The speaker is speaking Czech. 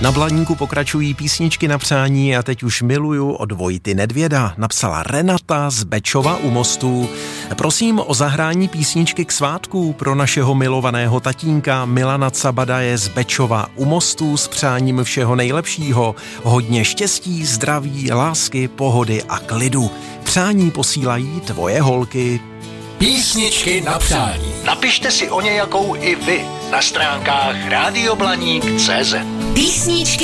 Na Blaníku pokračují písničky na přání a teď už miluju od Vojty Nedvěda, napsala Renata z Bečova u Mostu. Prosím o zahrání písničky k svátku pro našeho milovaného tatínka Milana Cabadaje z Bečova u Mostu s přáním všeho nejlepšího, hodně štěstí, zdraví, lásky, pohody a klidu. Přání posílají tvoje holky. Písničky na přání. Napište si o nějakou i vy na stránkách radioblaník.cz. Písničky